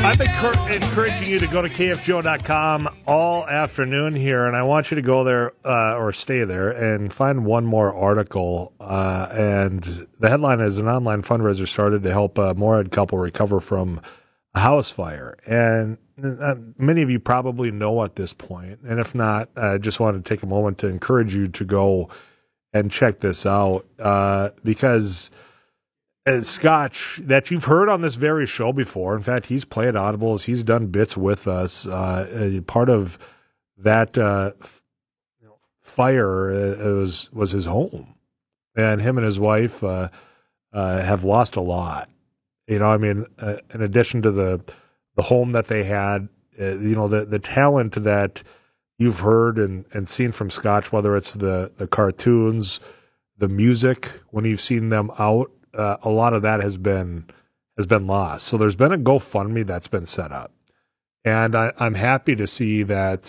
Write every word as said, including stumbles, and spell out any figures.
I've been cur- encouraging you to go to K F G O dot com all afternoon here, and I want you to go there uh, or stay there and find one more article. Uh, and the headline is an online fundraiser started to help a Moorhead couple recover from a house fire. And uh, many of you probably know at this point, and if not, I just wanted to take a moment to encourage you to go and check this out uh, because uh, Scotch, that you've heard on this very show before. In fact, he's played audibles. He's done bits with us. Uh, part of that uh, f- you know, fire uh, was was his home, and him and his wife uh, uh, have lost a lot. You know, I mean, uh, in addition to the the home that they had, uh, you know, the the talent that you've heard and, and seen from Scotch, whether it's the, the cartoons, the music, when you've seen them out, uh, a lot of that has been has been lost. So there's been a GoFundMe that's been set up. And I, I'm happy to see that